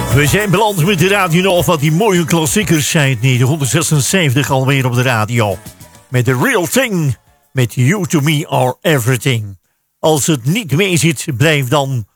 We zijn beland met de Radio Nova. Die mooie klassiekers zijn het niet. 176 alweer op de radio. Met The Real Thing. Met You To Me Are Everything. Als het niet mee zit, blijf dan